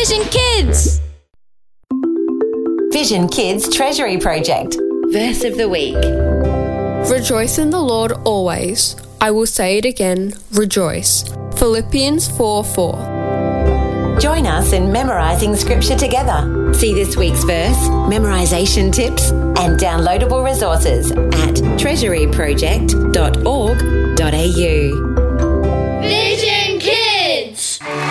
Vision Kids! Vision Kids Treasury Project. Verse of the Week. Rejoice in the Lord always. I will say it again, rejoice. Philippians 4:4. Join us in memorising scripture together. See this week's verse, memorisation tips and downloadable resources at treasuryproject.org.au.